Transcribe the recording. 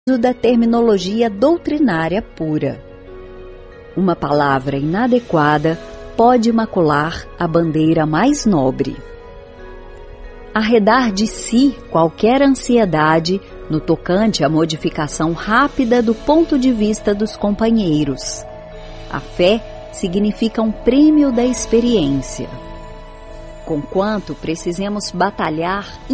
da terminologia doutrinária pura. Uma palavra inadequada pode macular a bandeira mais nobre. Arredar de si qualquer ansiedade no tocante à modificação rápida do ponto de vista dos companheiros. A fé significa um prêmio da experiência. Conquanto precisemos batalhar